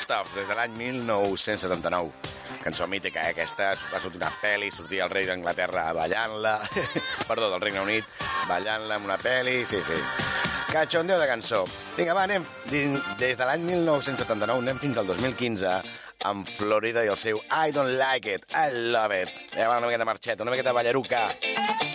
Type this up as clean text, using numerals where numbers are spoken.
Stuff, des de l'any 1979. Cançó mítica, aquesta. Va sortir una pel·li, sortia el rei d'Anglaterra ballant-la. Perdó, del Regne Unit, ballant-la en una pel·li. Sí. Cachondeo de cançó. Vinga, va, anem. Des de l'any 1979 anem fins al 2015 amb Florida i el seu I Don't Like It, I Love It. Va, una miqueta marxeta, una miqueta ballaruca.